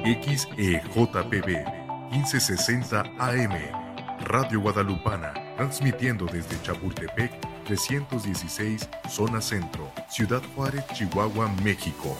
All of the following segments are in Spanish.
XEJPB 1560 AM, Radio Guadalupana, transmitiendo desde Chapultepec 316, Zona Centro, Ciudad Juárez, Chihuahua, México.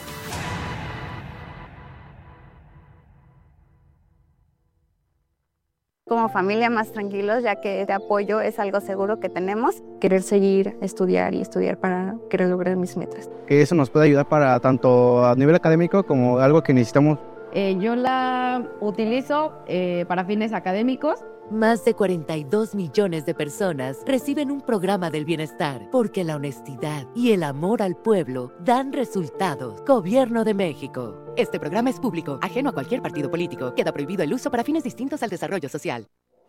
Como familia más tranquilos, ya que este apoyo es algo seguro que tenemos. Querer seguir, estudiar y estudiar para querer lograr mis metas. Que eso nos puede ayudar para tanto a nivel académico como algo que necesitamos. Yo la utilizo para fines académicos. Más de 42 millones de personas reciben un programa del bienestar porque la honestidad y el amor al pueblo dan resultados. Gobierno de México. Este programa es público, ajeno a cualquier partido político. Queda prohibido el uso para fines distintos al desarrollo social.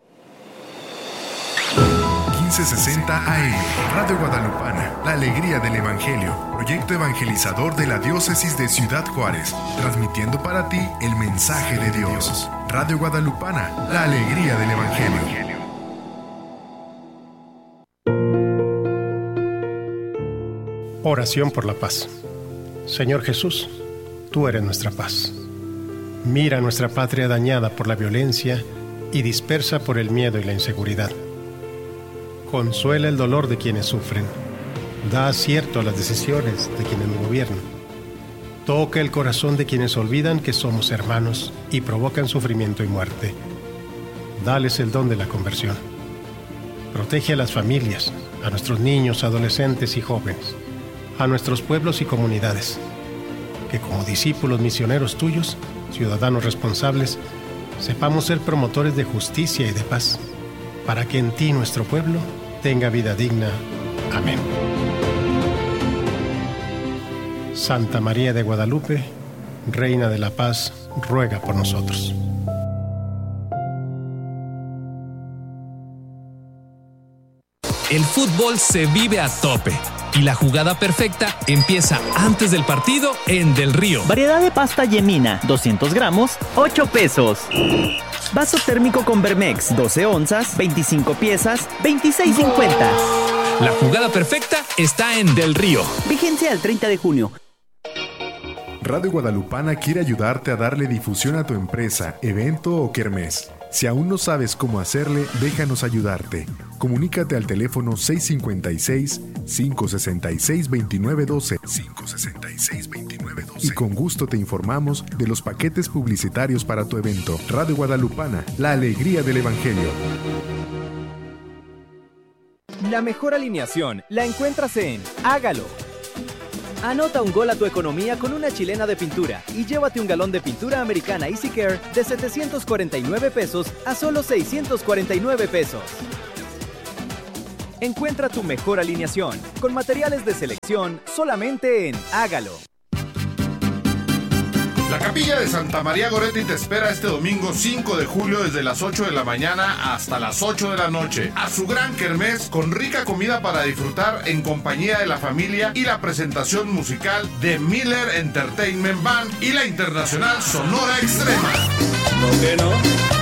1560 AM, Radio Guadalupana, la alegría del Evangelio, proyecto evangelizador de la diócesis de Ciudad Juárez, transmitiendo para ti el mensaje de Dios. Radio Guadalupana, la alegría del Evangelio. Oración por la paz. Señor Jesús, tú eres nuestra paz. Mira nuestra patria dañada por la violencia y dispersa por el miedo y la inseguridad. Consuela el dolor de quienes sufren. Da acierto a las decisiones de quienes nos gobiernan. Toca el corazón de quienes olvidan que somos hermanos y provocan sufrimiento y muerte. Dales el don de la conversión. Protege a las familias, a nuestros niños, adolescentes y jóvenes, a nuestros pueblos y comunidades. Que como discípulos misioneros tuyos, ciudadanos responsables, sepamos ser promotores de justicia y de paz, para que en ti nuestro pueblo tenga vida digna. Amén. Santa María de Guadalupe, Reina de la Paz, ruega por nosotros. El fútbol se vive a tope y la jugada perfecta empieza antes del partido en Del Río. Variedad de pasta Yemina, 200 gramos, 8 pesos. Vaso térmico con Vermex, 12 onzas, 25 piezas, 26.50. La jugada perfecta está en Del Río. Vigencia al 30 de junio. Radio Guadalupana quiere ayudarte a darle difusión a tu empresa, evento o kermés. Si aún no sabes cómo hacerle, déjanos ayudarte. Comunícate al teléfono 656-566-2912 y con gusto te informamos de los paquetes publicitarios para tu evento. Radio Guadalupana, la alegría del Evangelio. La mejor alineación la encuentras en Hágalo. Anota un gol a tu economía con una chilena de pintura y llévate un galón de pintura americana Easy Care de 749 pesos a solo 649 pesos. Encuentra tu mejor alineación con materiales de selección solamente en Hágalo. La Capilla de Santa María Goretti te espera este domingo 5 de julio desde las 8 de la mañana hasta las 8 de la noche a su gran kermés con rica comida para disfrutar en compañía de la familia y la presentación musical de Miller Entertainment Band y la internacional Sonora Extrema. ¿Por qué no?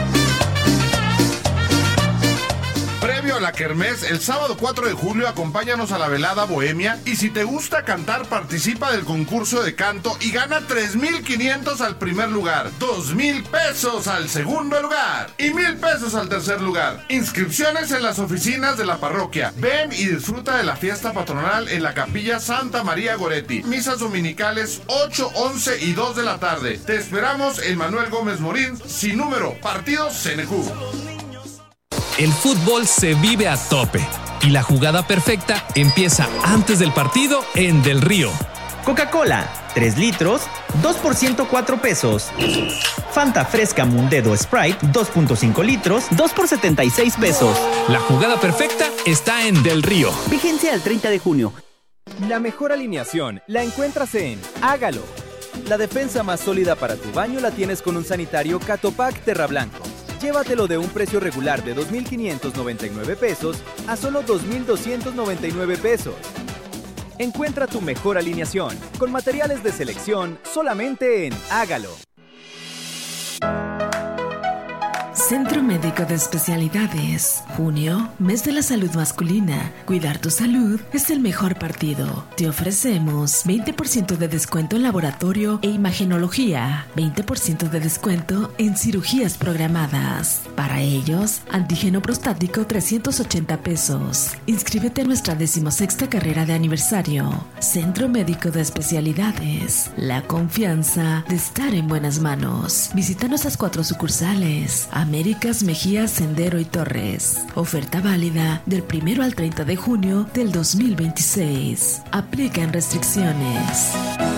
Previo a la kermés, el sábado 4 de julio acompáñanos a la velada bohemia y si te gusta cantar participa del concurso de canto y gana 3,500 al primer lugar, 2,000 pesos al segundo lugar y 1,000 pesos al tercer lugar. Inscripciones en las oficinas de la parroquia. Ven y disfruta de la fiesta patronal en la Capilla Santa María Goretti. Misas dominicales 8, 11 y 2 de la tarde. Te esperamos en Manuel Gómez Morín, sin número, partido CNQ. El fútbol se vive a tope y la jugada perfecta empieza antes del partido en Del Río. Coca-Cola, 3 litros, 2 por 104 pesos. Fanta Fresca Mundedo Sprite, 2.5 litros, 2 por 76 pesos. La jugada perfecta está en Del Río. Vigencia al 30 de junio. La mejor alineación la encuentras en Hágalo. La defensa más sólida para tu baño la tienes con un sanitario Catopac Terra Blanco. Llévatelo de un precio regular de 2,599 pesos a solo 2,299 pesos. Encuentra tu mejor alineación con materiales de selección solamente en Hágalo. Centro Médico de Especialidades. Junio, mes de la salud masculina. Cuidar tu salud es el mejor partido. Te ofrecemos 20% de descuento en laboratorio e imagenología, 20% de descuento en cirugías programadas. Para ellos, antígeno prostático 380 pesos. Inscríbete a nuestra 16ª carrera de aniversario. Centro Médico de Especialidades. La confianza de estar en buenas manos. Visita nuestras 4 sucursales: Américas, Mejía, Sendero y Torres. Oferta válida del 1 al 30 de junio del 2026. Aplican restricciones.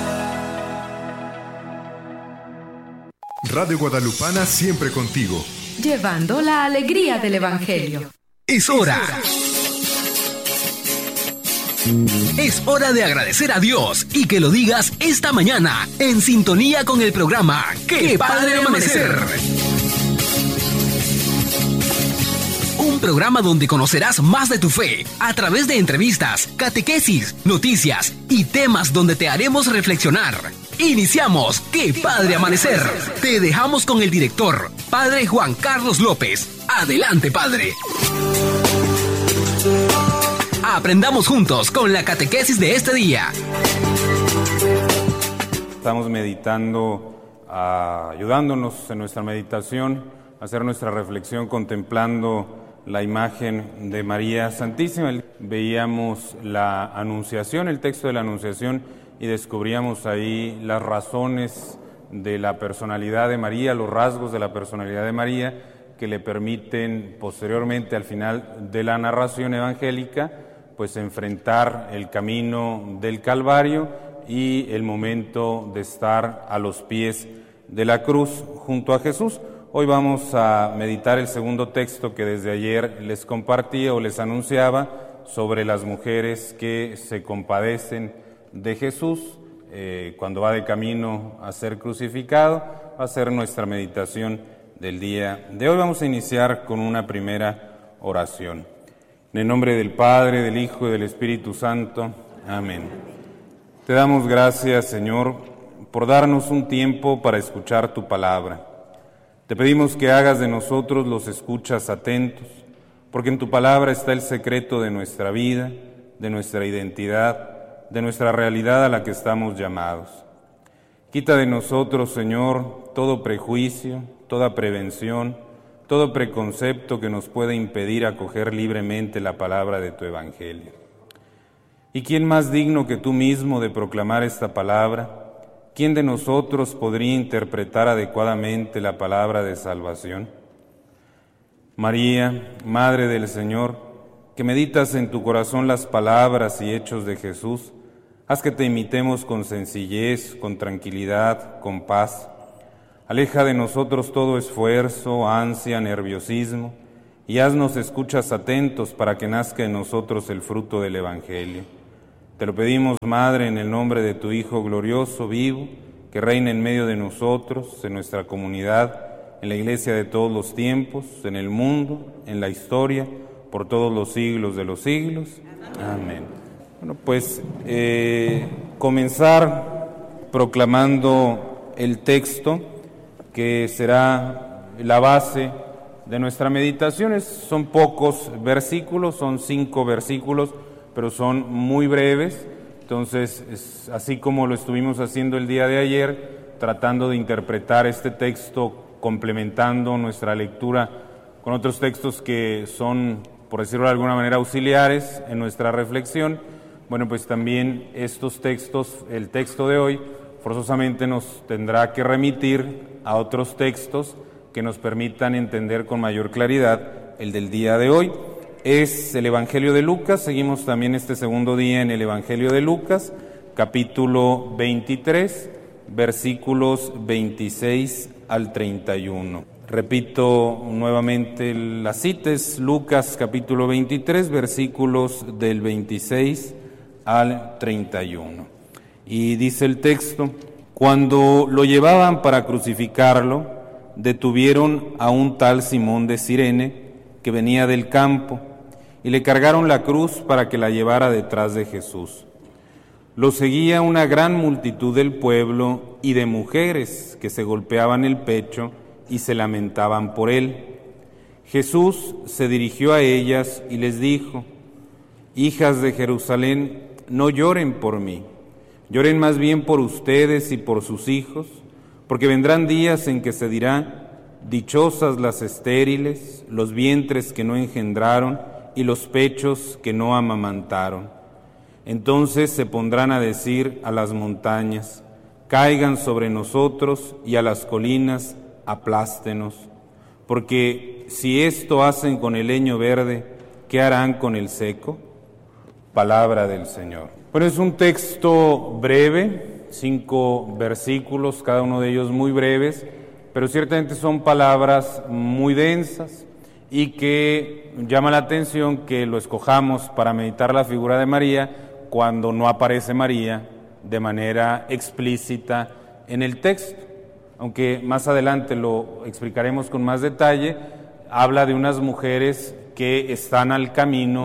Radio Guadalupana siempre contigo. Llevando la alegría del Evangelio. Es hora. Es hora de agradecer a Dios y que lo digas esta mañana en sintonía con el programa ¡Qué Padre Amanecer! Un programa donde conocerás más de tu fe a través de entrevistas, catequesis, noticias y temas donde te haremos reflexionar. Iniciamos ¡Qué Padre Amanecer! Te dejamos con el director, Padre Juan Carlos López. Adelante, Padre. Aprendamos juntos con la catequesis de este día. Estamos meditando, ayudándonos en nuestra meditación a hacer nuestra reflexión contemplando la imagen de María Santísima. Veíamos la Anunciación, el texto de la Anunciación, y descubríamos ahí las razones de la personalidad de María, los rasgos de la personalidad de María que le permiten posteriormente, al final de la narración evangélica, pues enfrentar el camino del Calvario y el momento de estar a los pies de la cruz junto a Jesús. Hoy vamos a meditar el segundo texto que desde ayer les compartía o les anunciaba sobre las mujeres que se compadecen de Jesús cuando va de camino a ser crucificado. Va a ser nuestra meditación del día de hoy. Vamos a iniciar con una primera oración. En el nombre del Padre, del Hijo y del Espíritu Santo. Amén. Te damos gracias, Señor, por darnos un tiempo para escuchar tu palabra. Te pedimos que hagas de nosotros los escuchas atentos, porque en tu palabra está el secreto de nuestra vida, de nuestra identidad, de nuestra realidad a la que estamos llamados. Quita de nosotros, Señor, todo prejuicio, toda prevención, todo preconcepto que nos pueda impedir acoger libremente la palabra de tu Evangelio. ¿Y quién más digno que tú mismo de proclamar esta palabra? ¿Quién de nosotros podría interpretar adecuadamente la palabra de salvación? María, Madre del Señor, que meditas en tu corazón las palabras y hechos de Jesús, haz que te imitemos con sencillez, con tranquilidad, con paz. Aleja de nosotros todo esfuerzo, ansia, nerviosismo, y haznos escuchas atentos para que nazca en nosotros el fruto del Evangelio. Te lo pedimos, Madre, en el nombre de tu Hijo glorioso, vivo, que reina en medio de nosotros, en nuestra comunidad, en la Iglesia de todos los tiempos, en el mundo, en la historia, por todos los siglos de los siglos. Amén. Bueno, pues comenzar proclamando el texto que será la base de nuestra meditación. Son pocos versículos, son 5 versículos, pero son muy breves. Entonces, así como lo estuvimos haciendo el día de ayer, tratando de interpretar este texto, complementando nuestra lectura con otros textos que son, por decirlo de alguna manera, auxiliares en nuestra reflexión. Bueno, pues también estos textos, el texto de hoy, forzosamente nos tendrá que remitir a otros textos que nos permitan entender con mayor claridad el del día de hoy. Es el Evangelio de Lucas. Seguimos también este segundo día en el Evangelio de Lucas, capítulo 23, versículos 26 al 31. Repito nuevamente la cita, es Lucas capítulo 23, versículos del 26 al 31. Y dice el texto: cuando lo llevaban para crucificarlo, detuvieron a un tal Simón de Cirene, que venía del campo, y le cargaron la cruz para que la llevara detrás de Jesús. Lo seguía una gran multitud del pueblo y de mujeres que se golpeaban el pecho y se lamentaban por él. Jesús se dirigió a ellas y les dijo: Hijas de Jerusalén, no lloren por mí, lloren más bien por ustedes y por sus hijos, porque vendrán días en que se dirá: dichosas las estériles, los vientres que no engendraron y los pechos que no amamantaron. Entonces se pondrán a decir a las montañas: caigan sobre nosotros, y a las colinas: aplástenos. Porque si esto hacen con el leño verde, ¿qué harán con el seco? Palabra del Señor. Bueno, es un texto breve, 5 versículos, cada uno de ellos muy breves, pero ciertamente son palabras muy densas y que llama la atención que lo escojamos para meditar la figura de María cuando no aparece María de manera explícita en el texto. Aunque más adelante lo explicaremos con más detalle, habla de unas mujeres que están al camino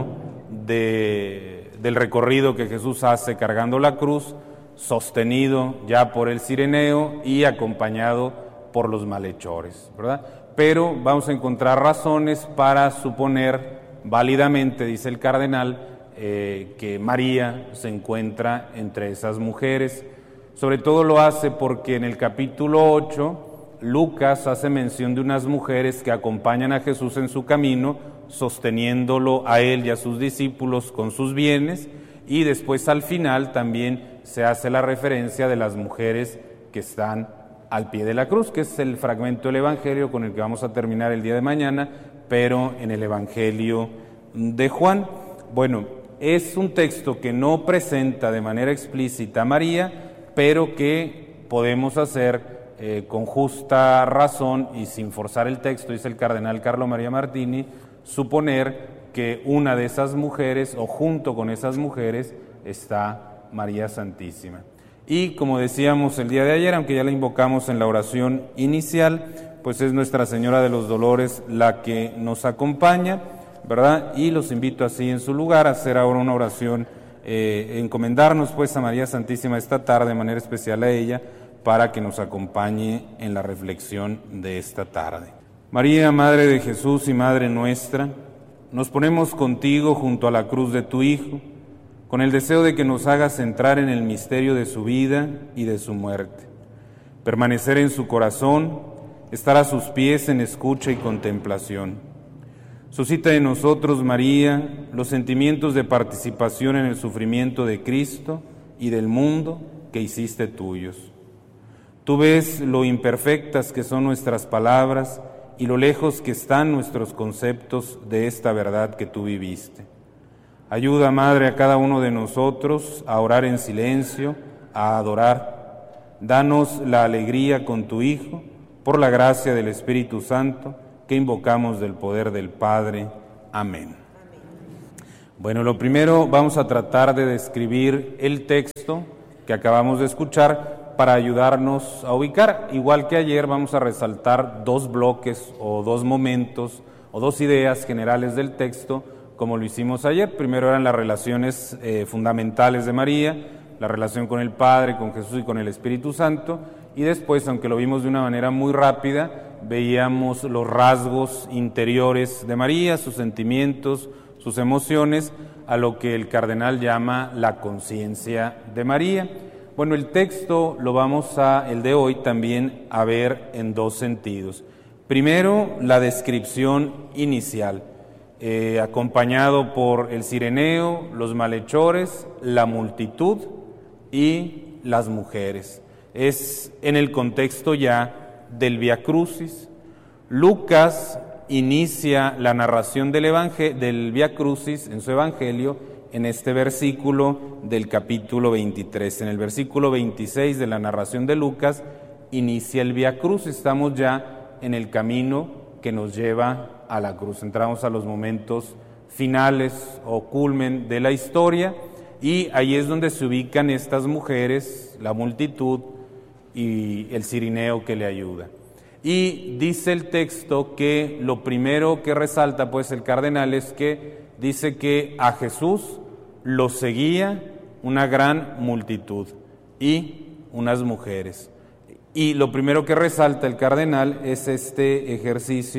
del recorrido que Jesús hace cargando la cruz, sostenido ya por el cireneo y acompañado por los malhechores, ¿verdad? Pero vamos a encontrar razones para suponer válidamente, dice el cardenal, que María se encuentra entre esas mujeres. Sobre todo lo hace porque en el capítulo 8 Lucas hace mención de unas mujeres que acompañan a Jesús en su camino, sosteniéndolo a él y a sus discípulos con sus bienes, y después al final también se hace la referencia de las mujeres que están al pie de la cruz, que es el fragmento del Evangelio con el que vamos a terminar el día de mañana, pero en el Evangelio de Juan. Bueno, es un texto que no presenta de manera explícita a María, pero que podemos hacer con justa razón y sin forzar el texto, dice el cardenal Carlo María Martini, suponer que una de esas mujeres o junto con esas mujeres está María Santísima. Y como decíamos el día de ayer, aunque ya la invocamos en la oración inicial, pues es Nuestra Señora de los Dolores la que nos acompaña, ¿verdad? Y los invito así en su lugar a hacer ahora una oración, encomendarnos pues a María Santísima esta tarde, de manera especial a ella, para que nos acompañe en la reflexión de esta tarde. María, Madre de Jesús y Madre nuestra, nos ponemos contigo junto a la cruz de tu Hijo, con el deseo de que nos hagas entrar en el misterio de su vida y de su muerte, permanecer en su corazón, estar a sus pies en escucha y contemplación. Suscita en nosotros, María, los sentimientos de participación en el sufrimiento de Cristo y del mundo que hiciste tuyos. Tú ves lo imperfectas que son nuestras palabras y lo lejos que están nuestros conceptos de esta verdad que tú viviste. Ayuda, Madre, a cada uno de nosotros a orar en silencio, a adorar. Danos la alegría con tu Hijo, por la gracia del Espíritu Santo, que invocamos del poder del Padre. Amén. Bueno, lo primero vamos a tratar de describir el texto que acabamos de escuchar para ayudarnos a ubicar. Igual que ayer, vamos a resaltar 2 bloques o 2 momentos o 2 ideas generales del texto, como lo hicimos ayer. Primero eran las relaciones fundamentales de María, la relación con el Padre, con Jesús y con el Espíritu Santo, y después, aunque lo vimos de una manera muy rápida, veíamos los rasgos interiores de María, sus sentimientos, sus emociones, a lo que el cardenal llama la conciencia de María. Bueno, el texto lo vamos el de hoy también a ver en 2 sentidos. Primero, la descripción inicial, acompañado por el cireneo, los malhechores, la multitud y las mujeres. Es en el contexto ya del Vía Crucis. Lucas inicia la narración del Vía Crucis en su Evangelio en este versículo del capítulo 23. En el versículo 26 de la narración de Lucas inicia el Vía Crucis. Estamos ya en el camino que nos lleva a la cruz. Entramos a los momentos finales o culmen de la historia y ahí es donde se ubican estas mujeres, la multitud y el cirineo que le ayuda. Y dice el texto que lo primero que resalta pues el cardenal es que dice que a Jesús lo seguía una gran multitud y unas mujeres. Y lo primero que resalta el cardenal es este ejercicio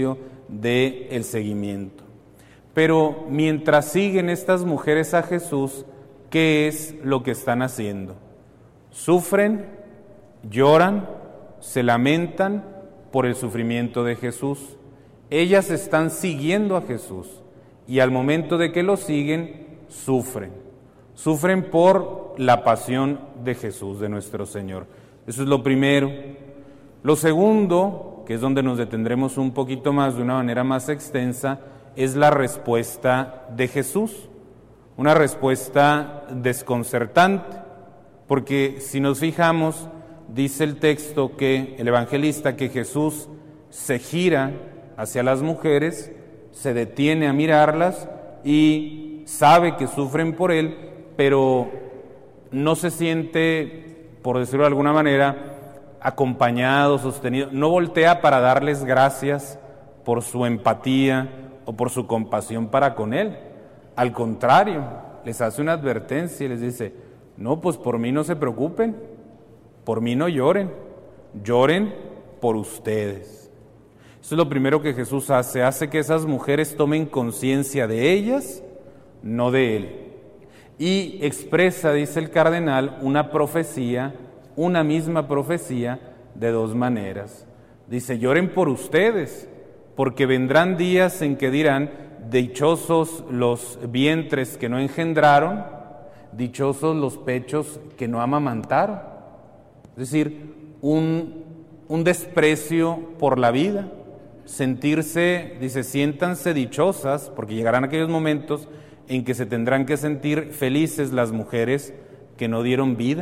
del seguimiento. Pero mientras siguen estas mujeres a Jesús, ¿qué es lo que están haciendo? Sufren, lloran, se lamentan por el sufrimiento de Jesús. Ellas están siguiendo a Jesús y al momento de que lo siguen, sufren. Sufren por la pasión de Jesús, de nuestro Señor. Eso es lo primero. Lo segundo, que es donde nos detendremos un poquito más, de una manera más extensa, es la respuesta de Jesús. Una respuesta desconcertante, porque si nos fijamos, dice el texto que el evangelista que Jesús se gira hacia las mujeres, se detiene a mirarlas y sabe que sufren por él, pero no se siente, por decirlo de alguna manera, acompañado, sostenido, no voltea para darles gracias por su empatía o por su compasión para con él. Al contrario, les hace una advertencia y les dice, no, pues por mí no se preocupen, por mí no lloren, lloren por ustedes. Eso es lo primero que Jesús hace que esas mujeres tomen conciencia de ellas, no de él. Y expresa, dice el cardenal, una profecía, una misma profecía, de dos maneras. Dice, lloren por ustedes, porque vendrán días en que dirán, dichosos los vientres que no engendraron, dichosos los pechos que no amamantaron. Es decir, un desprecio por la vida, sentirse, dice, siéntanse dichosas, porque llegarán aquellos momentos en que se tendrán que sentir felices las mujeres que no dieron vida.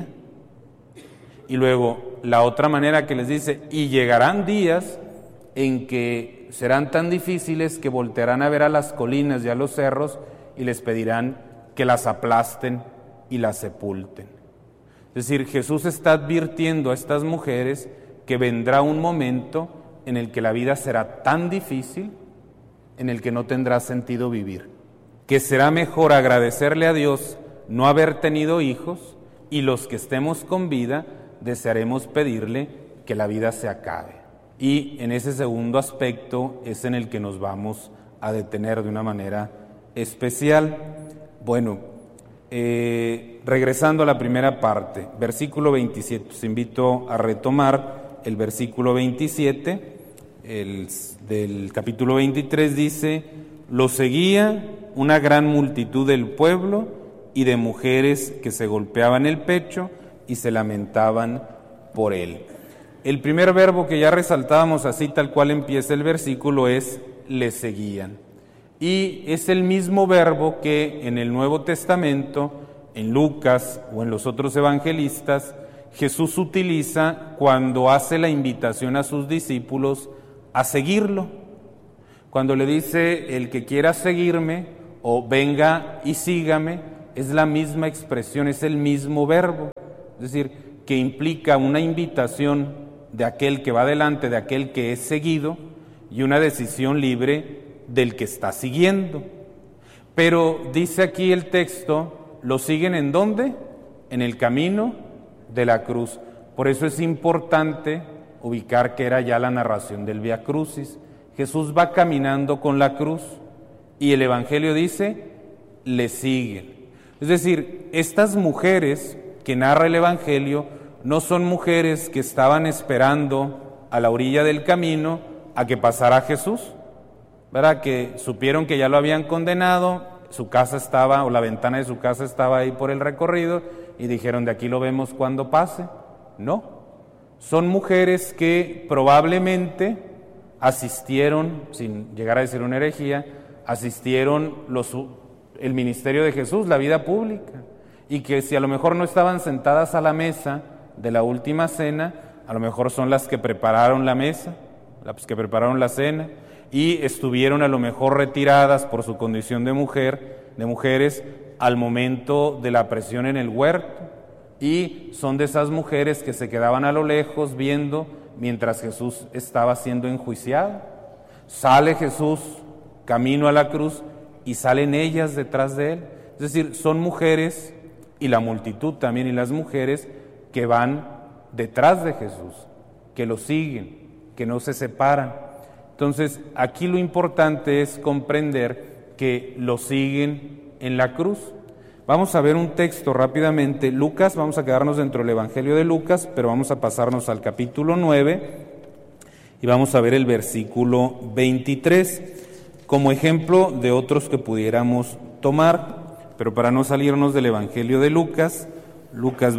Y luego, la otra manera que les dice, y llegarán días en que serán tan difíciles que voltearán a ver a las colinas y a los cerros y les pedirán que las aplasten y las sepulten. Es decir, Jesús está advirtiendo a estas mujeres que vendrá un momento en el que la vida será tan difícil, en el que no tendrá sentido vivir, que será mejor agradecerle a Dios no haber tenido hijos, y los que estemos con vida desearemos pedirle que la vida se acabe. Y en ese segundo aspecto es en el que nos vamos a detener de una manera especial. Bueno, regresando a la primera parte, versículo 27, os invito a retomar el versículo 27, del capítulo 23, dice, lo seguía una gran multitud del pueblo y de mujeres que se golpeaban el pecho y se lamentaban por él. El primer verbo que ya resaltábamos así tal cual empieza el versículo es le seguían. Y es el mismo verbo que en el Nuevo Testamento, en Lucas o en los otros evangelistas, Jesús utiliza cuando hace la invitación a sus discípulos a seguirlo. Cuando le dice el que quiera seguirme o venga y sígame, es la misma expresión, es el mismo verbo. Es decir, que implica una invitación de aquel que va adelante, de aquel que es seguido, y una decisión libre del que está siguiendo. Pero dice aquí el texto, ¿lo siguen en dónde? En el camino de la cruz. Por eso es importante ubicar que era ya la narración del Vía Crucis. Jesús va caminando con la cruz y el Evangelio dice, le siguen. Es decir, estas mujeres que narra el Evangelio no son mujeres que estaban esperando a la orilla del camino a que pasara Jesús, ¿verdad? Que supieron que ya lo habían condenado, su casa estaba, o la ventana de su casa estaba ahí por el recorrido, y dijeron, de aquí lo vemos cuando pase. No, son mujeres que probablemente asistieron, sin llegar a decir una herejía, asistieron el ministerio de Jesús, la vida pública, y que si a lo mejor no estaban sentadas a la mesa de la última cena, a lo mejor son las que prepararon la mesa, las que prepararon la cena, y estuvieron a lo mejor retiradas por su condición de mujeres al momento de la presión en el huerto, y son de esas mujeres que se quedaban a lo lejos viendo mientras Jesús estaba siendo enjuiciado. Sale Jesús camino a la cruz y salen ellas detrás de él. Es decir, son mujeres, y la multitud también, y las mujeres que van detrás de Jesús, que lo siguen, que no se separan. Entonces, aquí lo importante es comprender que lo siguen en la cruz. Vamos a ver un texto rápidamente. Lucas, vamos a quedarnos dentro del Evangelio de Lucas, pero vamos a pasarnos al capítulo 9 y vamos a ver el versículo 23 como ejemplo de otros que pudiéramos tomar, pero para no salirnos del Evangelio de Lucas, Lucas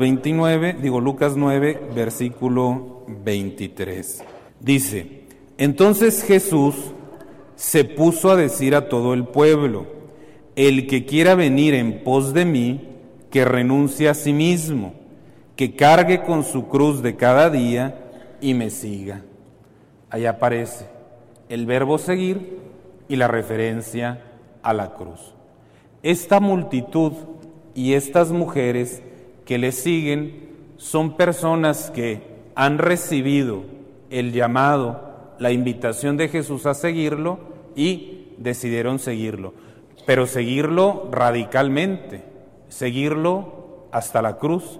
9, versículo 23. Dice: entonces Jesús se puso a decir a todo el pueblo: el que quiera venir en pos de mí, que renuncie a sí mismo, que cargue con su cruz de cada día y me siga. Ahí aparece el verbo seguir y la referencia a la cruz. Esta multitud y estas mujeres que le siguen son personas que han recibido el llamado, la invitación de Jesús a seguirlo y decidieron seguirlo, pero seguirlo radicalmente, seguirlo hasta la cruz.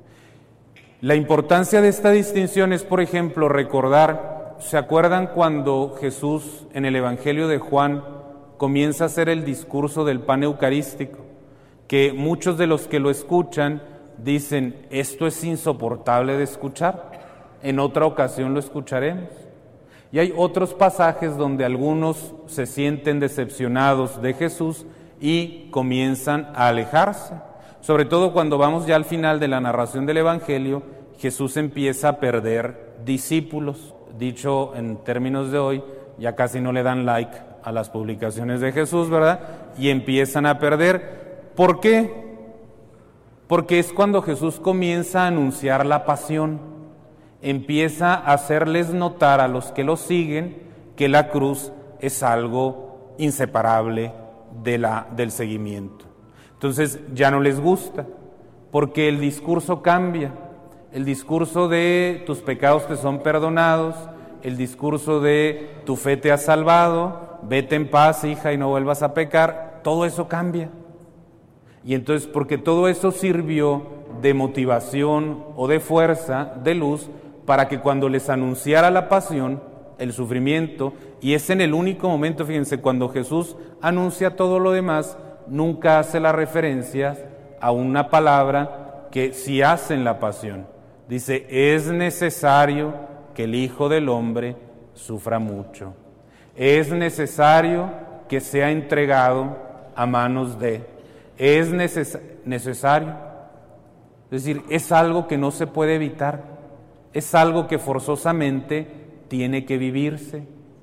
La importancia de esta distinción es, por ejemplo, recordar, ¿se acuerdan cuando Jesús en el Evangelio de Juan comienza a hacer el discurso del pan eucarístico? Que muchos de los que lo escuchan dicen, esto es insoportable de escuchar, en otra ocasión lo escucharemos. Y hay otros pasajes donde algunos se sienten decepcionados de Jesús y comienzan a alejarse. Sobre todo cuando vamos ya al final de la narración del Evangelio, Jesús empieza a perder discípulos. Dicho en términos de hoy, ya casi no le dan like a las publicaciones de Jesús, ¿verdad? Y empiezan a perder. ¿Por qué? Porque es cuando Jesús comienza a anunciar la pasión, empieza a hacerles notar a los que lo siguen que la cruz es algo inseparable del seguimiento. Entonces ya no les gusta, porque el discurso cambia, el discurso de tus pecados te son perdonados, el discurso de tu fe te ha salvado, vete en paz, hija, y no vuelvas a pecar, todo eso cambia. Y entonces, porque todo eso sirvió de motivación o de fuerza, de luz, para que cuando les anunciara la pasión, el sufrimiento, y es en el único momento, fíjense, cuando Jesús anuncia todo lo demás, nunca hace la referencia a una palabra que sí hace en la pasión. Dice, es necesario que el Hijo del Hombre sufra mucho. Es necesario que sea entregado a manos de... Es necesario. Es decir, es algo que no se puede evitar. Es algo que forzosamente tiene que vivirse.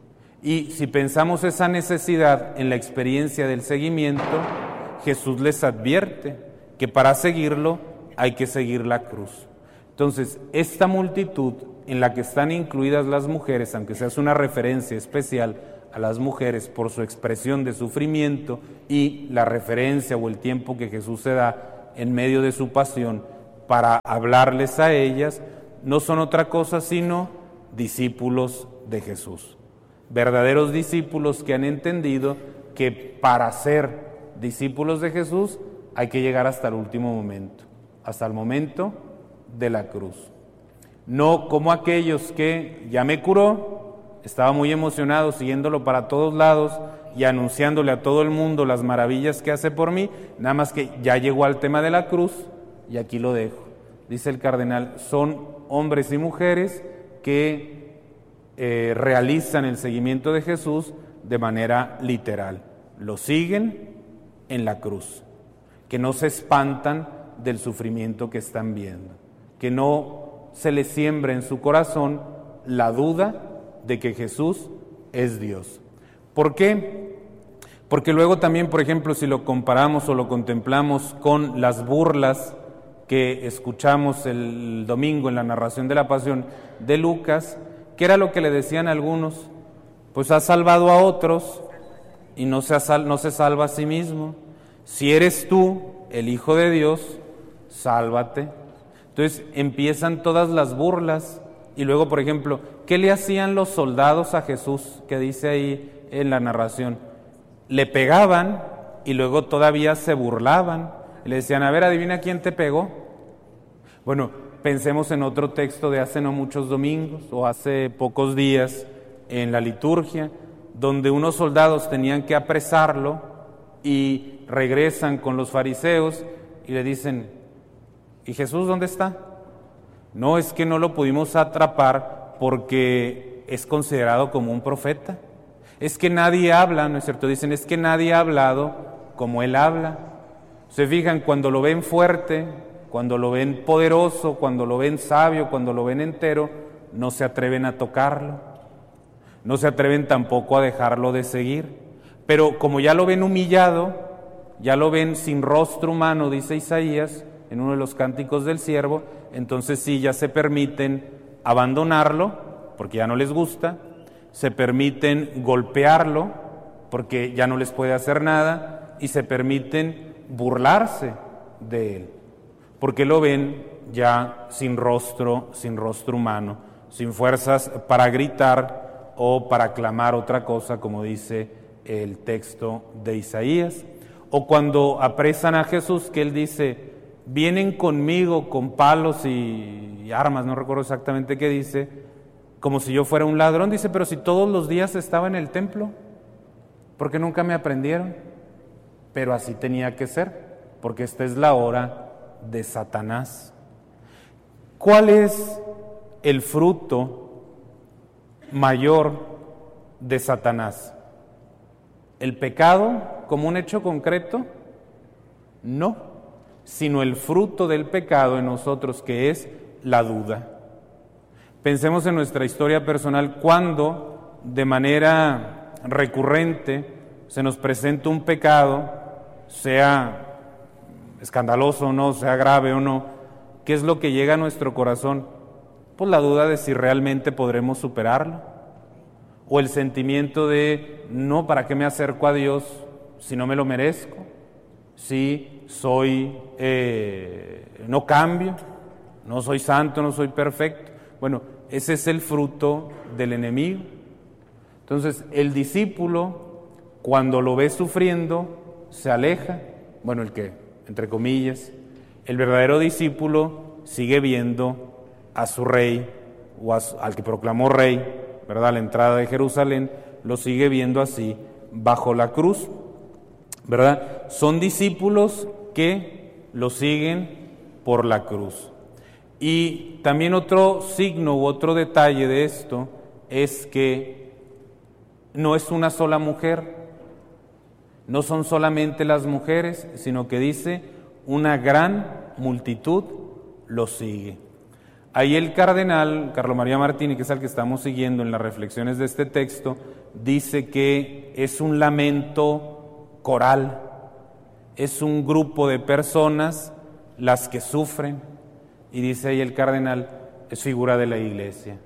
Y si pensamos esa necesidad en la experiencia del seguimiento, Jesús les advierte que para seguirlo hay que seguir la cruz. Entonces, esta multitud en la que están incluidas las mujeres, aunque se hace una referencia especial a las mujeres por su expresión de sufrimiento y la referencia o el tiempo que Jesús se da en medio de su pasión para hablarles a ellas, no son otra cosa sino discípulos de Jesús. Verdaderos discípulos que han entendido que para ser discípulos de Jesús hay que llegar hasta el último momento, hasta el momento de la cruz. No como aquellos que ya me curó, estaba muy emocionado siguiéndolo para todos lados y anunciándole a todo el mundo las maravillas que hace por mí, nada más que ya llegó al tema de la cruz y aquí lo dejo. Dice el cardenal, son hombres y mujeres que realizan el seguimiento de Jesús de manera literal. Lo siguen en la cruz, que no se espantan del sufrimiento que están viendo, que no se les siembra en su corazón la duda de que Jesús es Dios. ¿Por qué? Porque luego también, por ejemplo, si lo comparamos o lo contemplamos con las burlas que escuchamos el domingo en la narración de la Pasión de Lucas, ¿qué era lo que le decían algunos? Pues ha salvado a otros y no se salva a sí mismo. Si eres tú el Hijo de Dios, sálvate. Entonces empiezan todas las burlas. Y luego, por ejemplo, ¿qué le hacían los soldados a Jesús? Que dice ahí en la narración. Le pegaban y luego todavía se burlaban. Y le decían, a ver, adivina quién te pegó. Bueno, pensemos en otro texto de hace no muchos domingos o hace pocos días, en la liturgia, donde unos soldados tenían que apresarlo y regresan con los fariseos y le dicen: ¿y Jesús dónde está? No, es que no lo pudimos atrapar porque es considerado como un profeta. Es que nadie habla, ¿no es cierto? Dicen, es que nadie ha hablado como él habla. Se fijan, cuando lo ven fuerte, cuando lo ven poderoso, cuando lo ven sabio, cuando lo ven entero, no se atreven a tocarlo. No se atreven tampoco a dejarlo de seguir. Pero como ya lo ven humillado, ya lo ven sin rostro humano, dice Isaías, en uno de los cánticos del siervo, entonces sí, ya se permiten abandonarlo, porque ya no les gusta, se permiten golpearlo, porque ya no les puede hacer nada, y se permiten burlarse de él, porque lo ven ya sin rostro humano, sin fuerzas para gritar o para clamar otra cosa, como dice el texto de Isaías. O cuando apresan a Jesús, que él dice: vienen conmigo con palos y armas, no recuerdo exactamente qué dice, como si yo fuera un ladrón. Dice: pero si todos los días estaba en el templo, ¿por qué nunca me aprendieron? Pero así tenía que ser, porque esta es la hora de Satanás. ¿Cuál es el fruto mayor de Satanás? ¿El pecado como un hecho concreto? No, sino el fruto del pecado en nosotros, que es la duda. Pensemos en nuestra historia personal, cuando de manera recurrente se nos presenta un pecado, sea escandaloso o no, sea grave o no, ¿qué es lo que llega a nuestro corazón? Pues la duda de si realmente podremos superarlo. O el sentimiento de: no, ¿para qué me acerco a Dios si no me lo merezco? Si soy, no cambio, no soy santo, no soy perfecto. Bueno, ese es el fruto del enemigo. Entonces, el discípulo, cuando lo ve sufriendo, se aleja. Bueno, el que, entre comillas, el verdadero discípulo sigue viendo a su rey, o al que proclamó rey, ¿verdad? A la entrada de Jerusalén, lo sigue viendo así, bajo la cruz, ¿verdad? Son discípulos que lo siguen por la cruz. Y también otro signo u otro detalle de esto es que no es una sola mujer, no son solamente las mujeres, sino que dice: una gran multitud lo sigue. Ahí el cardenal Carlo María Martini, que es el que estamos siguiendo en las reflexiones de este texto, dice que es un lamento coral, es un grupo de personas las que sufren, y dice ahí el cardenal, es figura de la Iglesia.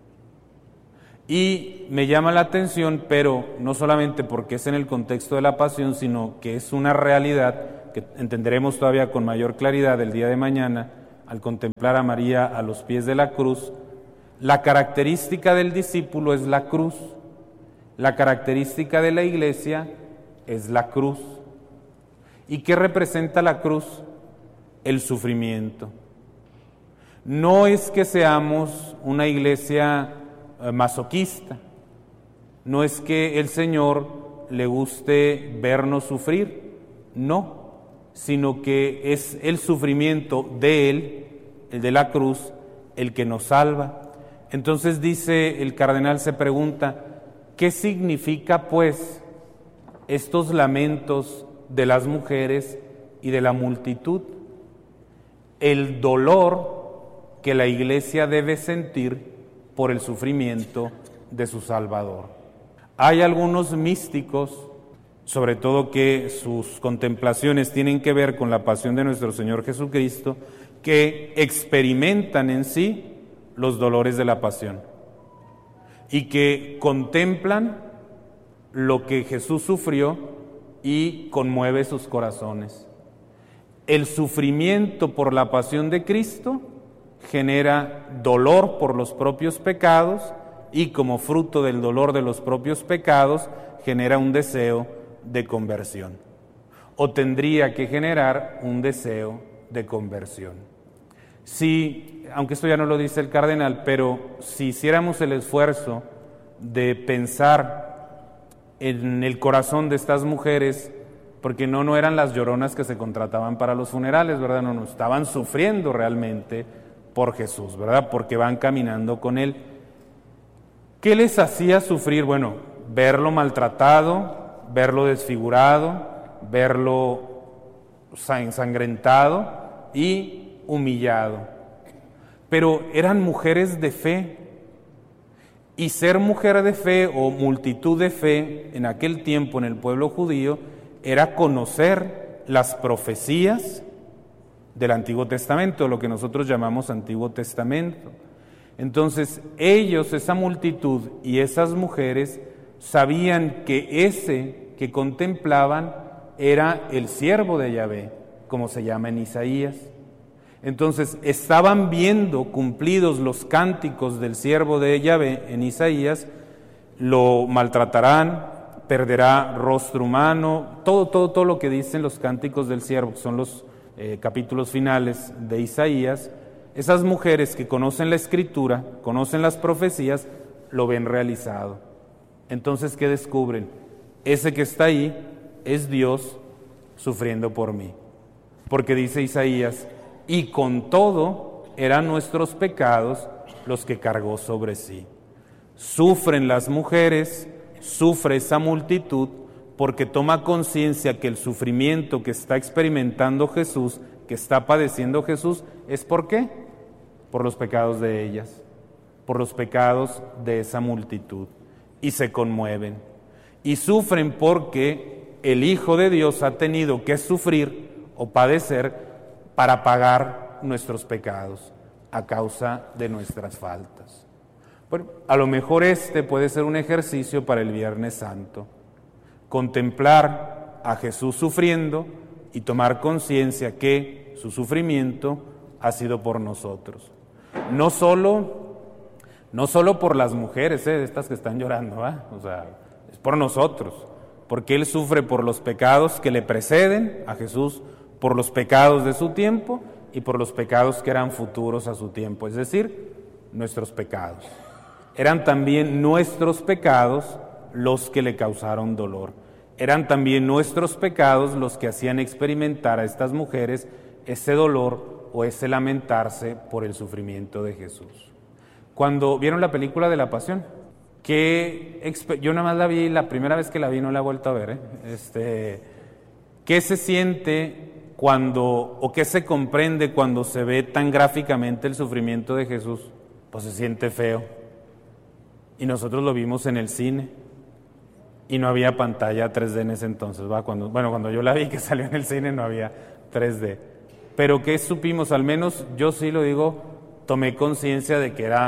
Y me llama la atención, pero no solamente porque es en el contexto de la pasión, sino que es una realidad que entenderemos todavía con mayor claridad el día de mañana, al contemplar a María a los pies de la cruz. La característica del discípulo es la cruz, la característica de la Iglesia es la cruz. ¿Y qué representa la cruz? El sufrimiento. No es que seamos una iglesia masoquista, no es que el Señor le guste vernos sufrir, no, sino que es el sufrimiento de Él, el de la cruz, el que nos salva. Entonces dice el cardenal, se pregunta: ¿qué significa pues estos lamentos de las mujeres y de la multitud? El dolor que la Iglesia debe sentir por el sufrimiento de su Salvador. Hay algunos místicos, sobre todo que sus contemplaciones tienen que ver con la pasión de nuestro Señor Jesucristo, que experimentan en sí los dolores de la pasión y que contemplan lo que Jesús sufrió y conmueve sus corazones. El sufrimiento por la pasión de Cristo genera dolor por los propios pecados y, como fruto del dolor de los propios pecados, genera un deseo de conversión, o tendría que generar un deseo de conversión. Si, aunque esto ya no lo dice el cardenal, pero si hiciéramos el esfuerzo de pensar en el corazón de estas mujeres, porque no eran las lloronas que se contrataban para los funerales, ¿verdad? No, estaban sufriendo realmente por Jesús, ¿verdad? Porque van caminando con Él. ¿Qué les hacía sufrir? Bueno, verlo maltratado, verlo desfigurado, verlo ensangrentado y humillado. Pero eran mujeres de fe, y ser mujer de fe o multitud de fe en aquel tiempo en el pueblo judío era conocer las profecías del Antiguo Testamento, lo que nosotros llamamos Antiguo Testamento. Entonces ellos, esa multitud y esas mujeres, sabían que ese que contemplaban era el siervo de Yahvé, como se llama en Isaías. Entonces estaban viendo cumplidos los cánticos del siervo de Yahvé en Isaías. Lo maltratarán, perderá rostro humano, todo lo que dicen los cánticos del siervo, que son los capítulos finales de Isaías. Esas mujeres que conocen la Escritura, conocen las profecías, lo ven realizado. Entonces, ¿qué descubren? Ese que está ahí es Dios sufriendo por mí. Porque dice Isaías, y con todo eran nuestros pecados los que cargó sobre sí. Sufren las mujeres, sufre esa multitud, porque toma conciencia que el sufrimiento que está experimentando Jesús, que está padeciendo Jesús, ¿es por qué? Por los pecados de ellas, por los pecados de esa multitud, y se conmueven. Y sufren porque el Hijo de Dios ha tenido que sufrir o padecer para pagar nuestros pecados a causa de nuestras faltas. Bueno, a lo mejor este puede ser un ejercicio para el Viernes Santo. Contemplar a Jesús sufriendo y tomar conciencia que su sufrimiento ha sido por nosotros. No solo por las mujeres, estas que están llorando, o sea, es por nosotros, porque Él sufre por los pecados que le preceden a Jesús, por los pecados de su tiempo y por los pecados que eran futuros a su tiempo, es decir, nuestros pecados. Eran también nuestros pecados los que le causaron dolor. Eran también nuestros pecados los que hacían experimentar a estas mujeres ese dolor o ese lamentarse por el sufrimiento de Jesús. Cuando vieron la película de la Pasión, yo nada más la vi, la primera vez que la vi no la he vuelto a ver, ¿qué se siente o qué se comprende cuando se ve tan gráficamente el sufrimiento de Jesús? Pues se siente feo. Y nosotros lo vimos en el cine. Y no había pantalla 3D en ese entonces, cuando yo la vi que salió en el cine no había 3D. Pero ¿qué supimos? Al menos yo sí lo digo, tomé conciencia de que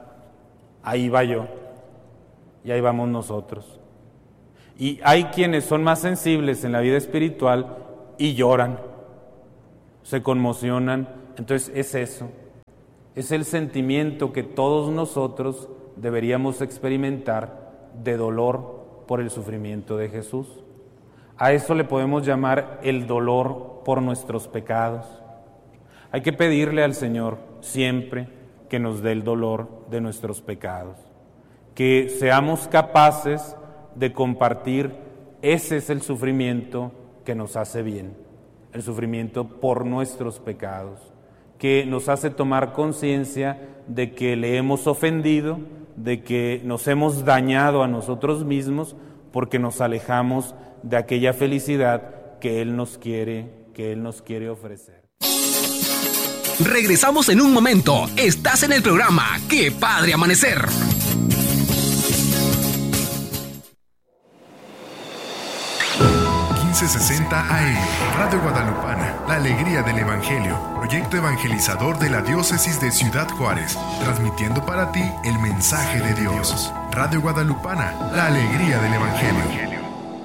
ahí va yo, y ahí vamos nosotros. Y hay quienes son más sensibles en la vida espiritual y lloran, se conmocionan. Entonces es eso, es el sentimiento que todos nosotros deberíamos experimentar de dolor por el sufrimiento de Jesús. A eso le podemos llamar el dolor por nuestros pecados. Hay que pedirle al Señor siempre que nos dé el dolor de nuestros pecados, que seamos capaces de compartir. Ese es el sufrimiento que nos hace bien, el sufrimiento por nuestros pecados, que nos hace tomar conciencia de que le hemos ofendido, de que nos hemos dañado a nosotros mismos porque nos alejamos de aquella felicidad que Él nos quiere ofrecer. Regresamos en un momento. Estás en el programa ¡Qué Padre Amanecer! AM, Radio Guadalupana, la alegría del Evangelio, proyecto evangelizador de la diócesis de Ciudad Juárez, transmitiendo para ti el mensaje de Dios. Radio Guadalupana, la alegría del Evangelio.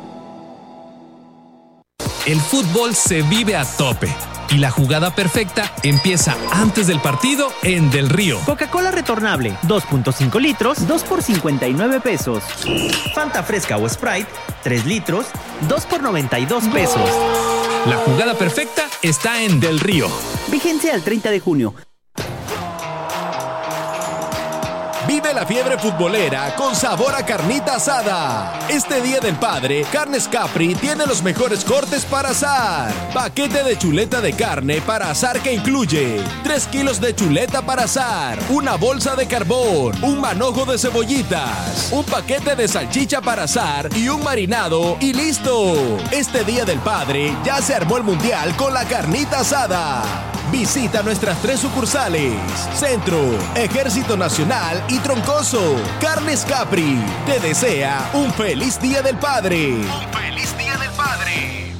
El fútbol se vive a tope y la jugada perfecta empieza antes del partido en Del Río. Coca-Cola retornable, 2.5 litros, 2 por 59 pesos. Fanta fresca o Sprite, 3 litros, 2 por 92 pesos. La jugada perfecta está en Del Río. Vigencia al 30 de junio. Vive la fiebre futbolera con sabor a carnita asada. Este Día del Padre, Carnes Capri tiene los mejores cortes para asar. Paquete de chuleta de carne para asar que incluye 3 kilos de chuleta para asar, una bolsa de carbón, un manojo de cebollitas, un paquete de salchicha para asar y un marinado y listo. Este Día del Padre ya se armó el mundial con la carnita asada. Visita nuestras 3 sucursales: Centro, Ejército Nacional y Troncoso. Carnes Capri te desea un feliz Día del Padre. Un feliz Día del Padre.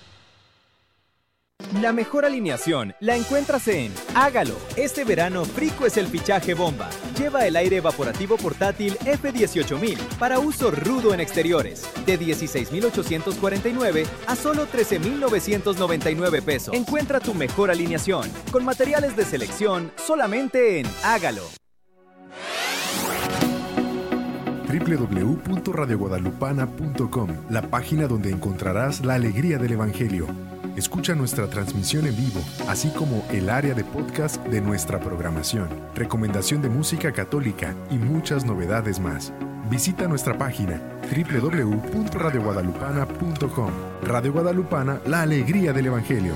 La mejor alineación la encuentras en Hágalo. Este verano, Frico es el fichaje bomba. Lleva el aire evaporativo portátil F18000 para uso rudo en exteriores, de 16,849 a solo 13,999 pesos. Encuentra tu mejor alineación con materiales de selección solamente en Hágalo. www.radioguadalupana.com, la página donde encontrarás la alegría del Evangelio. Escucha nuestra transmisión en vivo, así como el área de podcast de nuestra programación, recomendación de música católica y muchas novedades más. Visita nuestra página www.radioguadalupana.com. Radio Guadalupana, la alegría del Evangelio.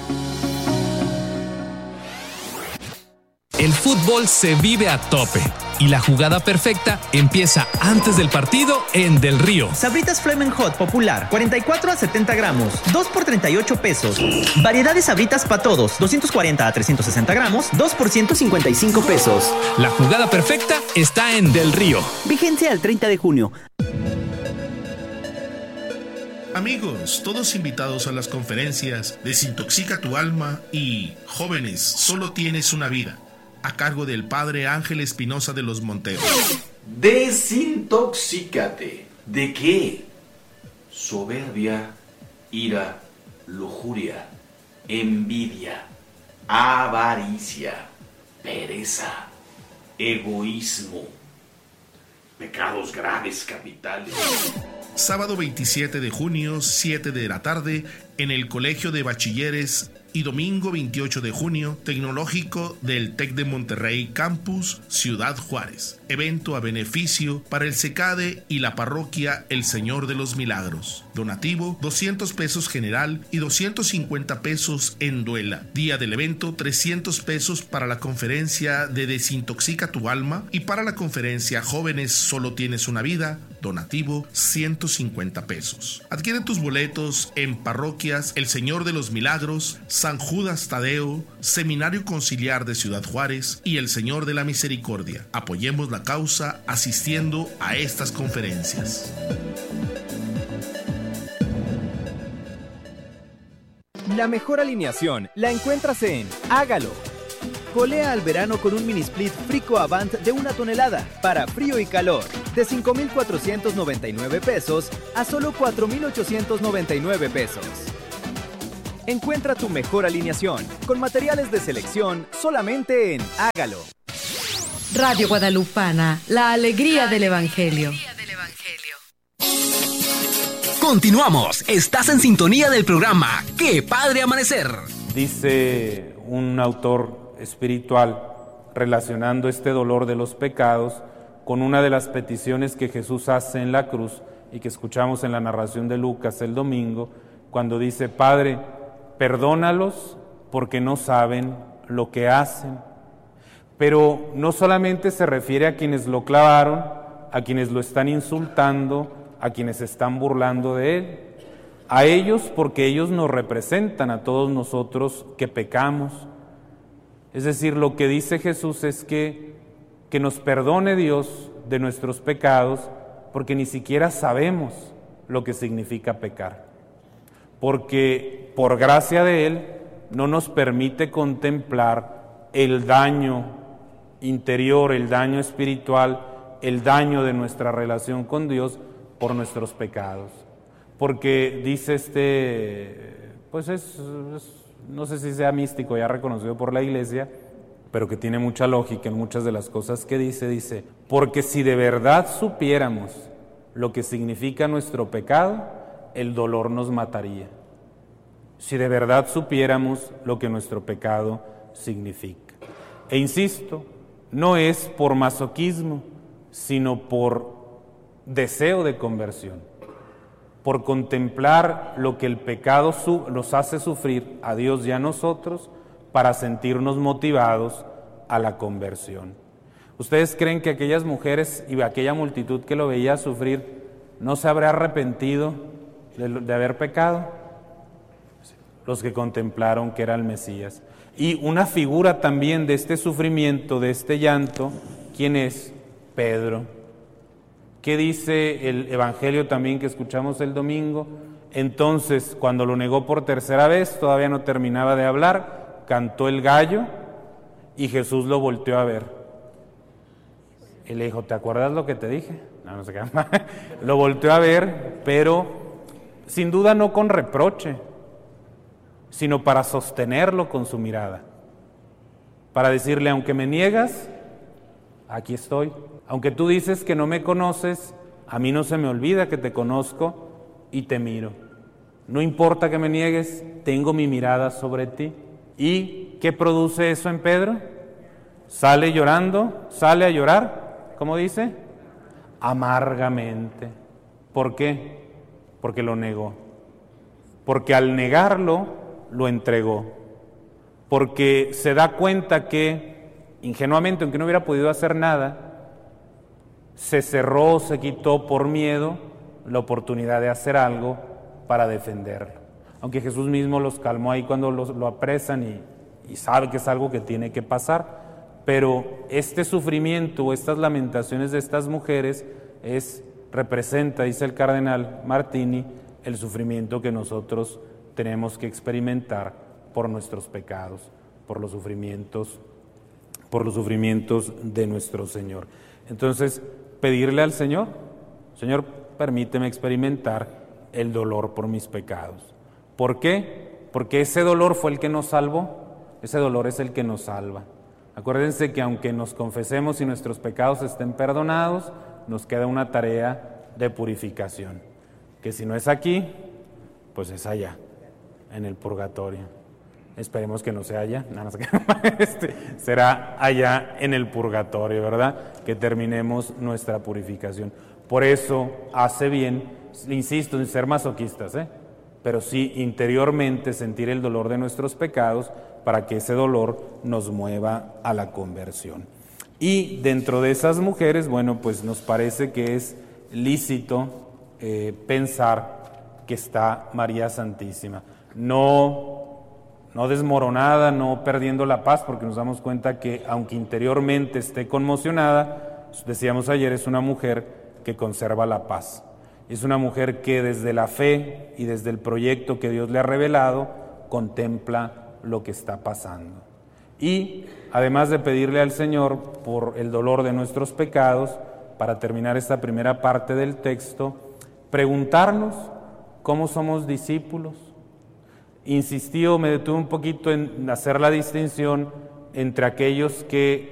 El fútbol se vive a tope y la jugada perfecta empieza antes del partido en Del Río. Sabritas Flamin' Hot popular, 44 a 70 gramos, 2 por 38 pesos. Variedad de Sabritas para todos, 240 a 360 gramos, 2 por 155 pesos. La jugada perfecta está en Del Río. Vigencia al 30 de junio. Amigos, todos invitados a las conferencias Desintoxica tu alma y Jóvenes, solo tienes una vida, a cargo del Padre Ángel Espinosa de los Monteros. Desintoxícate. ¿De qué? Soberbia, ira, lujuria, envidia, avaricia, pereza, egoísmo, pecados graves capitales. Sábado 27 de junio, 7 de la tarde, en el Colegio de Bachilleres, y domingo 28 de junio, Tecnológico del TEC de Monterrey, Campus Ciudad Juárez. Evento a beneficio para el CECADE y la parroquia El Señor de los Milagros. Donativo, 200 pesos general y 250 pesos en duela. Día del evento, 300 pesos para la conferencia de Desintoxica tu alma y para la conferencia Jóvenes, solo tienes una vida. Donativo, 150 pesos. Adquiere tus boletos en parroquias El Señor de los Milagros, San Judas Tadeo, Seminario Conciliar de Ciudad Juárez y El Señor de la Misericordia. Apoyemos la causa asistiendo a estas conferencias. La mejor alineación la encuentras en Hágalo. Colea al verano con un mini split Frico Avant de 1 tonelada para frío y calor, de 5,499 pesos a solo 4,899 pesos. Encuentra tu mejor alineación con materiales de selección solamente en Hágalo. Radio Guadalupana, la alegría del Evangelio. Continuamos, estás en sintonía del programa ¡Qué Padre Amanecer! Dice un autor espiritual relacionando este dolor de los pecados con una de las peticiones que Jesús hace en la cruz y que escuchamos en la narración de Lucas el domingo, cuando dice: Padre, perdónalos porque no saben lo que hacen. Pero no solamente se refiere a quienes lo clavaron, a quienes lo están insultando, a quienes están burlando de él, a ellos porque ellos nos representan a todos nosotros que pecamos. Es decir, lo que dice Jesús es que nos perdone Dios de nuestros pecados porque ni siquiera sabemos lo que significa pecar. Porque por gracia de Él no nos permite contemplar el daño interior, el daño espiritual, el daño de nuestra relación con Dios por nuestros pecados. Porque dice pues no sé si sea místico, ya reconocido por la Iglesia, pero que tiene mucha lógica en muchas de las cosas que dice, porque si de verdad supiéramos lo que significa nuestro pecado, el dolor nos mataría. Si de verdad supiéramos lo que nuestro pecado significa. E insisto, no es por masoquismo, sino por deseo de conversión, por contemplar lo que el pecado nos hace sufrir a Dios y a nosotros para sentirnos motivados a la conversión. ¿Ustedes creen que aquellas mujeres y aquella multitud que lo veía sufrir no se habrá arrepentido de haber pecado? Los que contemplaron que era el Mesías. Y una figura también de este sufrimiento, de este llanto, ¿quién es? Pedro. ¿Qué dice el Evangelio también que escuchamos el domingo? Entonces, cuando lo negó por tercera vez, todavía no terminaba de hablar, cantó el gallo y Jesús lo volteó a ver. Y le dijo, ¿te acuerdas lo que te dije? No sé qué. Lo volteó a ver, pero sin duda no con reproche, sino para sostenerlo con su mirada, para decirle, aunque me niegas, aquí estoy. Aunque tú dices que no me conoces, a mí no se me olvida que te conozco y te miro. No importa que me niegues, tengo mi mirada sobre ti. ¿Y qué produce eso en Pedro? Sale llorando, sale a llorar, ¿cómo dice? Amargamente. ¿Por qué? Porque lo negó. Porque al negarlo, lo entregó. Porque se da cuenta que, ingenuamente, aunque no hubiera podido hacer nada, se cerró, se quitó por miedo la oportunidad de hacer algo para defenderlo. Aunque Jesús mismo los calmó ahí cuando lo apresan y sabe que es algo que tiene que pasar. Pero este sufrimiento, estas lamentaciones de estas mujeres representa, dice el cardenal Martini, el sufrimiento que nosotros tenemos que experimentar por nuestros pecados, por los sufrimientos de nuestro Señor. Entonces, pedirle al Señor, Señor, permíteme experimentar el dolor por mis pecados. ¿Por qué? Porque ese dolor fue el que nos salvó, ese dolor es el que nos salva. Acuérdense que aunque nos confesemos y nuestros pecados estén perdonados, nos queda una tarea de purificación, que si no es aquí, pues es allá, en el purgatorio. Esperemos que no sea allá, será allá en el purgatorio, ¿verdad? Que terminemos nuestra purificación. Por eso hace bien, insisto, en ser masoquistas, pero sí interiormente sentir el dolor de nuestros pecados para que ese dolor nos mueva a la conversión. Y dentro de esas mujeres, bueno, pues nos parece que es lícito pensar que está María Santísima. No desmoronada, no perdiendo la paz, porque nos damos cuenta que aunque interiormente esté conmocionada, decíamos ayer, es una mujer que conserva la paz. Es una mujer que desde la fe y desde el proyecto que Dios le ha revelado, contempla lo que está pasando. Y además de pedirle al Señor por el dolor de nuestros pecados, para terminar esta primera parte del texto, preguntarnos cómo somos discípulos. Me detuve un poquito en hacer la distinción entre aquellos que